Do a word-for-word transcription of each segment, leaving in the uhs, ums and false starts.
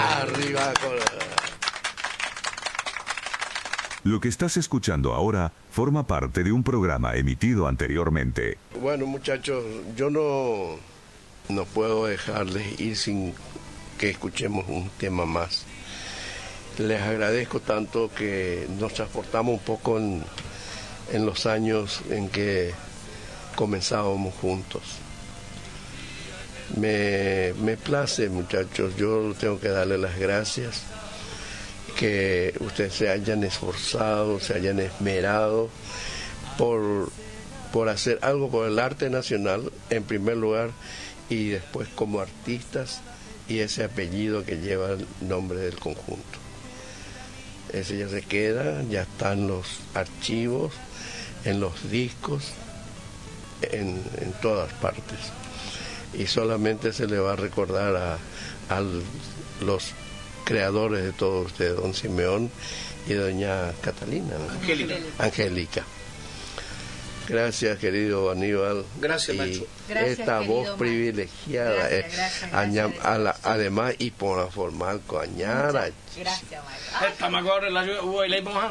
Arriba Córdoba. Lo que estás escuchando ahora forma parte de un programa emitido anteriormente. Bueno, muchachos, yo no, no puedo dejarles ir sin que escuchemos un tema más. Les agradezco tanto que nos transportamos un poco en, en los años en que comenzábamos juntos. Me, me place, muchachos, yo tengo que darle las gracias, que ustedes se hayan esforzado, se hayan esmerado por, por hacer algo por el arte nacional, en primer lugar, y después como artistas, y ese apellido que lleva el nombre del conjunto. Ese ya se queda, ya está en los archivos, en los discos, en, en todas partes. Y solamente se le va a recordar a, a los creadores de todo usted, don Simeón y doña Catalina, ¿no? Angélica. Angélica. Gracias, querido Aníbal. Gracias, y maestro. Gracias, esta querido voz Maestro. privilegiada, Gracias, eh, gracias, aña- gracias. a la- además y por la formal coañara. Gracias, maestro. Esta me acuerdo la hubo y la íbamos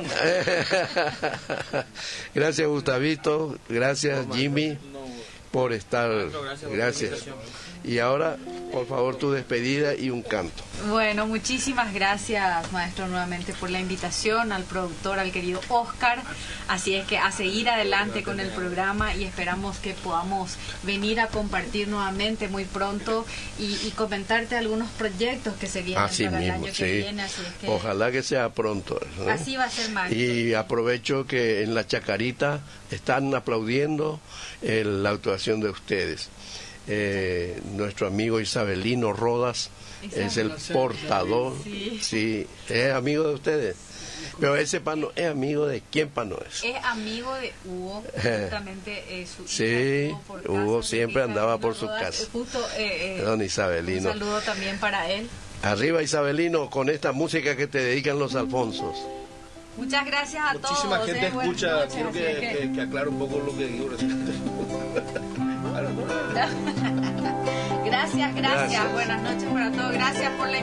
a- Gracias, Gustavito. Gracias, Jimmy, por estar. Maestro, gracias por la Gracias. invitación. Y ahora, por favor, tu despedida y un canto. Bueno, muchísimas gracias, maestro, nuevamente por la invitación, al productor, al querido Oscar. Así es que a seguir adelante con el programa y esperamos que podamos venir a compartir nuevamente muy pronto y, y comentarte algunos proyectos que se vienen Así para el mismo, año sí. que viene. Así es que Ojalá que sea pronto, ¿no? así va a ser, maestro. Y aprovecho que en la Chacarita están aplaudiendo eh, la actuación de ustedes. Eh, nuestro amigo Isabelino Rodas es el portador, Sí. sí, es amigo de ustedes. Pero ese pano es amigo de quién pano es. Es amigo de Hugo, justamente eh, su Sí, hija estuvo por Hugo casa, siempre Isabelino andaba por su Rodas, casa. eh, Justo, eh, eh, Don un Isabelino. saludo también para él. Arriba, Isabelino, con esta música que te dedican los Alfonsos. Muchas gracias a Muchísima todos. gente eh, buenas escucha, noches, quiero así que, es que- que, que aclare un poco lo que digo recién. Gracias, gracias, Gracias. Buenas noches para todos. Gracias por la